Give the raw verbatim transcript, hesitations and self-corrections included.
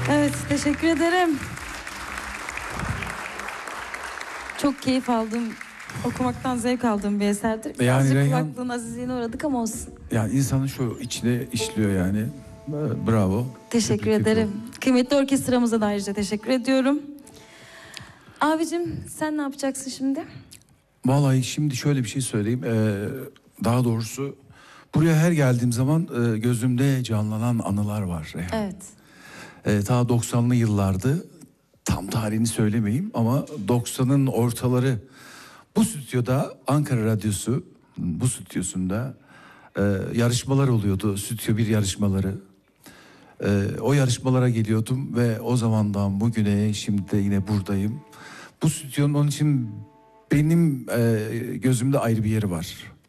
Evet, teşekkür ederim. Çok keyif aldım. Okumaktan zevk aldığım bir eserdir. Birazcık Yani Reyhan- kulaklığın azizliğine uğradık ama olsun. Yani insanın şu içine işliyor yani. Bravo. Teşekkür Tebrik ederim. ediyorum. Kıymetli orkestramıza da ayrıca teşekkür ediyorum. Abicim sen ne yapacaksın şimdi? Vallahi şimdi şöyle bir şey söyleyeyim. Ee, daha doğrusu buraya her geldiğim zaman e, gözümde canlanan anılar var Reyhan. Evet. Ee, ta doksanlı yıllardı. Tam tarihini söylemeyeyim ama doksanın ortaları bu stüdyoda Ankara Radyosu bu stüdyosunda e, yarışmalar oluyordu. Stüdyo bir yarışmaları. E, o yarışmalara geliyordum ve o zamandan bugüne şimdi de yine buradayım. Bu stüdyonun onun için benim e, gözümde ayrı bir yeri var.